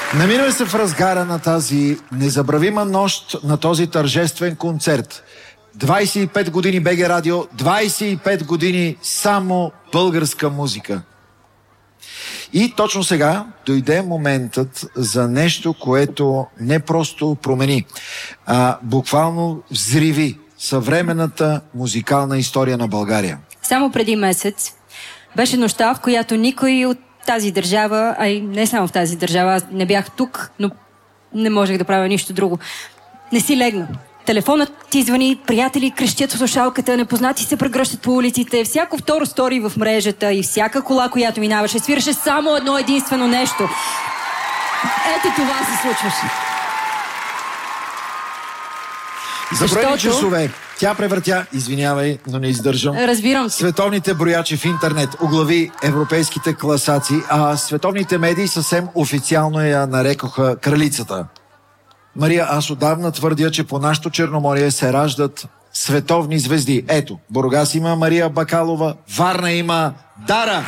Намираме се в разгара на тази незабравима нощ, на този тържествен концерт. 25 години БГ Радио, 25 години само българска музика. И точно сега дойде моментът за нещо, което не просто промени, а буквално взриви съвременната музикална история на България. Само преди месец беше нощта, в която никой от тази държава, а и не само в тази държава, аз не бях тук, но не можех да правя нищо друго. Не си легна. Телефонът ти звъни, приятели крещят в слушалката, непознати се прегръщат по улиците, всяко второ стори в мрежата и всяка кола, която минаваше, свираше само едно единствено нещо. Ето това се случваше. За броени часове тя превъртя, извинявай, но не издържам. Разбирам се. Световните броячи в интернет, оглави европейските класации, а световните медии съвсем официално я нарекоха кралицата. Мария, аз отдавна твърдя, че по нашото Черноморие се раждат световни звезди. Ето, Бургас има Мария Бакалова, Варна има Дара.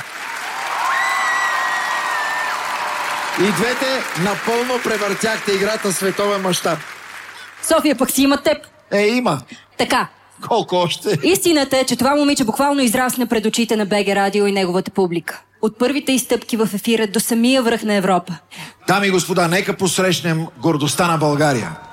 И двете напълно превъртяхте играта световен мащаб. София пък си има теб. Има. Така. Колко още? Истината е, че това момиче буквално израсна пред очите на БГ Радио и неговата публика. От първите изстъпки в ефира до самия връх на Европа. Дами и господа, нека посрещнем гордостта на България.